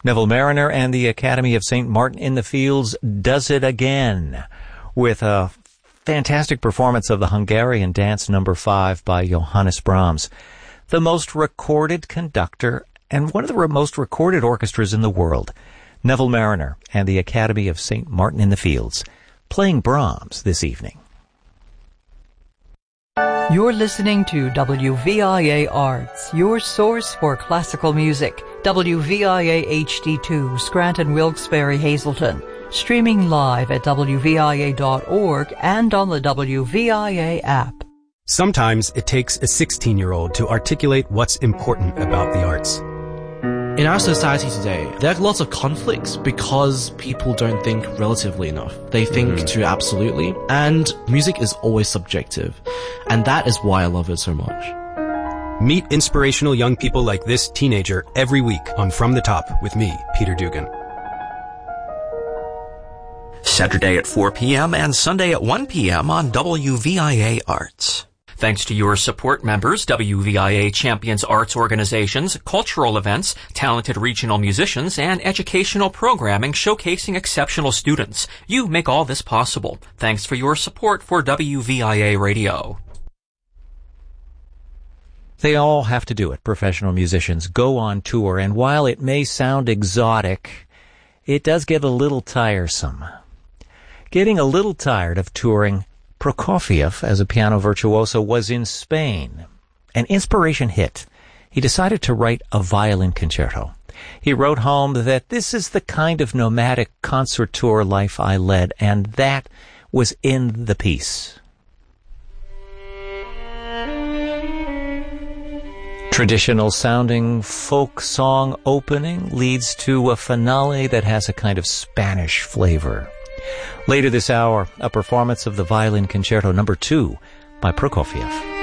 Neville Mariner and the Academy of St. Martin in the Fields does it again with a fantastic performance of the Hungarian Dance No. 5 by Johannes Brahms, the most recorded conductor and one of the most recorded orchestras in the world. Neville Mariner and the Academy of St. Martin in the Fields, playing Brahms this evening. You're listening to WVIA Arts, your source for classical music. WVIA HD2, Scranton, Wilkes-Barre, Hazleton. Streaming live at WVIA.org and on the WVIA app. Sometimes it takes a 16-year-old to articulate what's important about the arts. In our society today, there are lots of conflicts because people don't think relatively enough. They think too absolutely, and music is always subjective. And that is why I love it so much. Meet inspirational young people like this teenager every week on From the Top with me, Peter Dugan. Saturday at 4 p.m. and Sunday at 1 p.m. on WVIA Arts. Thanks to your support members, WVIA champions arts organizations, cultural events, talented regional musicians, and educational programming showcasing exceptional students. You make all this possible. Thanks for your support for WVIA Radio. They all have to do it. Professional musicians go on tour, and while it may sound exotic, it does get a little tiresome. Getting a little tired of touring, Prokofiev, as a piano virtuoso, was in Spain. An inspiration hit. He decided to write a violin concerto. He wrote home that this is the kind of nomadic concert tour life I led, and that was in the piece. Traditional-sounding folk song opening leads to a finale that has a kind of Spanish flavor. Later this hour, a performance of the Violin Concerto No. 2 by Prokofiev.